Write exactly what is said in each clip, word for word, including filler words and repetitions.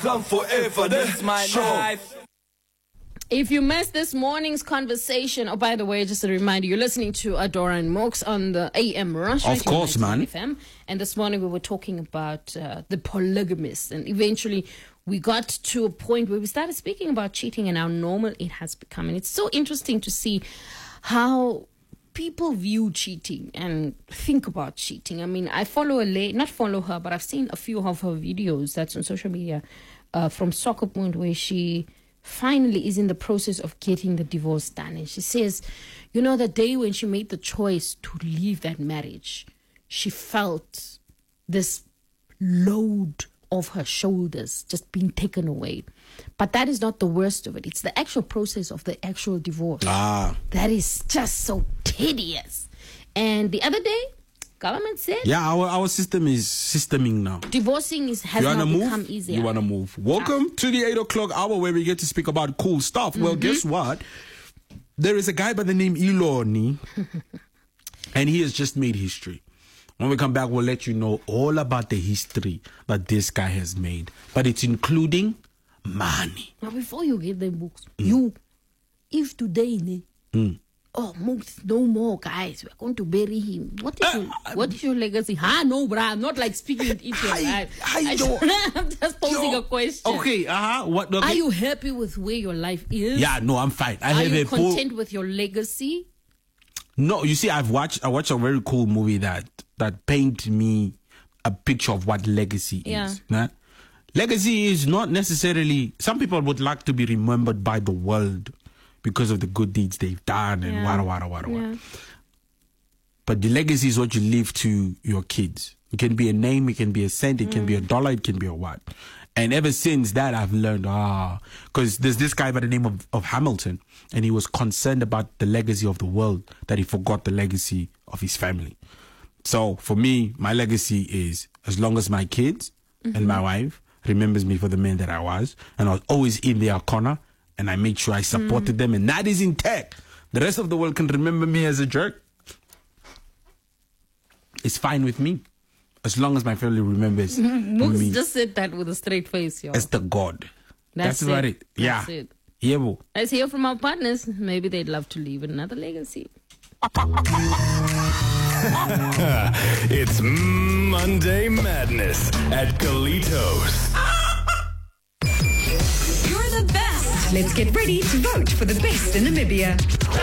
Come forever, that's my life. If you missed this morning's conversation, oh, by the way, just a reminder, you're listening to Adora and Mox on the A M Rush. Of course, man. F M. And this morning we were talking about uh, the polygamists. And eventually we got to a point where we started speaking about cheating and how normal it has become. And it's so interesting to see how people view cheating and think about cheating. I mean, I follow a lady, not follow her, but I've seen a few of her videos that's on social media uh, from Soccer Point, where she finally is in the process of getting the divorce done. And she says, you know, the day when she made the choice to leave that marriage, she felt this load off her shoulders just being taken away. But that is not the worst of it. It's the actual process of the actual divorce. Ah. That is just so tedious. And the other day, government said, yeah, our our system is systeming now. Divorcing is has now move? become easier. You want to move? Welcome ah. to the eight o'clock hour where we get to speak about cool stuff. Mm-hmm. Well, guess what? There is a guy by the name Iloni, and he has just made history. When we come back, we'll let you know all about the history that this guy has made. But it's including money. Now, before you get the books, mm. you, if today, ne, mm. oh, no more, guys, we're going to bury him. What is, uh, your, what is your legacy? Ah, no, bro, I'm not like speaking it into your life. I don't. I'm just posing yo, a question. Okay, uh-huh. What? Okay. Are you happy with where your life is? Yeah, no, I'm fine. I Are have you a content full... with your legacy? No, you see, I've watched I watched a very cool movie that that painted me a picture of what legacy yeah. is. Nah? Legacy is not necessarily, some people would like to be remembered by the world because of the good deeds they've done and yeah. wada wada wada yeah. wada. But the legacy is what you leave to your kids. It can be a name, it can be a cent, it mm. can be a dollar, it can be a what. And ever since that, I've learned, ah, because there's this guy by the name of, of Hamilton, and he was concerned about the legacy of the world, that he forgot the legacy of his family. So for me, my legacy is, as long as my kids mm-hmm. and my wife remembers me for the man that I was, and I was always in their corner, and I made sure I supported mm. them, and that is intact. The rest of the world can remember me as a jerk. It's fine with me. As long as my family remembers Mooks me. Just said that with a straight face, yo. As the God. That's, That's about it. it. Yeah. That's it. Yeah, bro. Let's hear from our partners. Maybe they'd love to leave another legacy. It's Monday Madness at Galitos. You're the best. Let's get ready to vote for the best in Namibia.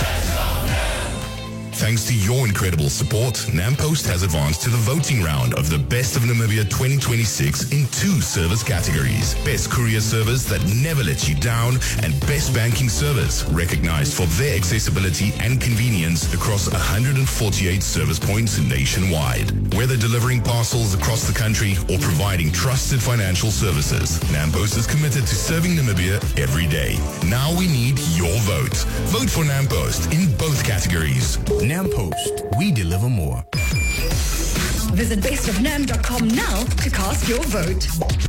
Thanks to your incredible support, NamPost has advanced to the voting round of the Best of Namibia twenty twenty-six in two service categories. Best courier service that never lets you down, and Best Banking Service, recognized for their accessibility and convenience across one hundred forty-eight service points nationwide. Whether delivering parcels across the country or providing trusted financial services, NamPost is committed to serving Namibia every day. Now we need your vote. Vote for NamPost in both categories. NamPost, we deliver more. Visit best of nam dot com now to cast your vote.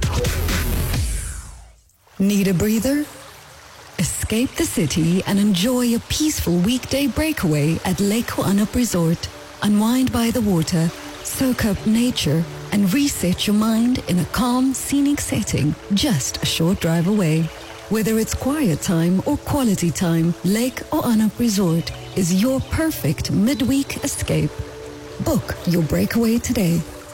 Need a breather? Escape the city and enjoy a peaceful weekday breakaway at Lake Ho'anup Resort. Unwind by the water, soak up nature, and reset your mind in a calm, scenic setting just a short drive away. Whether it's quiet time or quality time, Lake Ho'anup Resort is your perfect midweek escape. Book your breakaway today.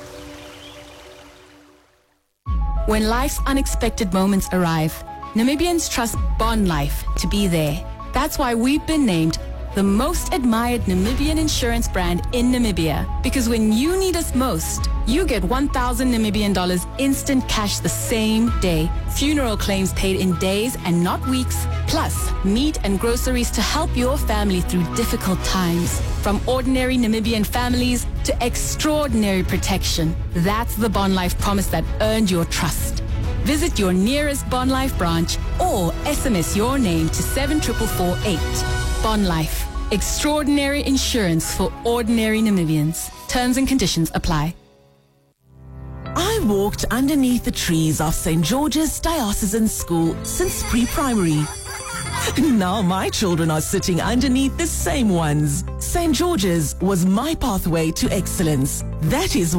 When life's unexpected moments arrive, Namibians trust Bond Life to be there. That's why we've been named the most admired Namibian insurance brand in Namibia. Because when you need us most, you get one thousand Namibian dollars instant cash the same day. Funeral claims paid in days and not weeks. Plus, meat and groceries to help your family through difficult times. From ordinary Namibian families to extraordinary protection. That's the Bond Life promise that earned your trust. Visit your nearest Bond Life branch or S M S your name to seven four four four eight. Bond Life. Extraordinary insurance for ordinary Namibians. Terms and conditions apply. I walked underneath the trees of Saint George's Diocesan School since pre-primary. Now my children are sitting underneath the same ones. Saint George's was my pathway to excellence. That is